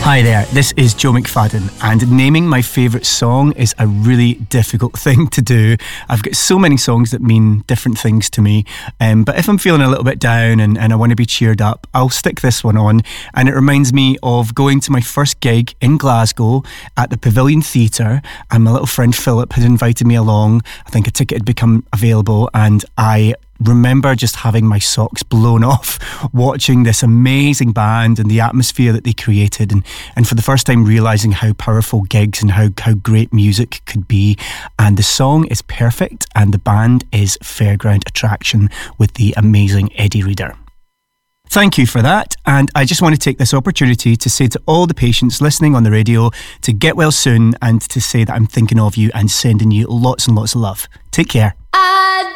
Hi there, this is Joe McFadden, and naming my favourite song is a really difficult thing to do. I've got so many songs that mean different things to me, but if I'm feeling a little bit down and I want to be cheered up, I'll stick this one on, and it reminds me of going to my first gig in Glasgow at the Pavilion Theatre, and my little friend Philip had invited me along. I think a ticket had become available, and I remember just having my socks blown off watching this amazing band and the atmosphere that they created, and for the first time realising how powerful gigs and how great music could be. And the song is perfect, and the band is Fairground Attraction with the amazing Eddie Reader. Thank you for that, and I just want to take this opportunity to say to all the patients listening on the radio to get well soon, and to say that I'm thinking of you and sending you lots and lots of love. Take care.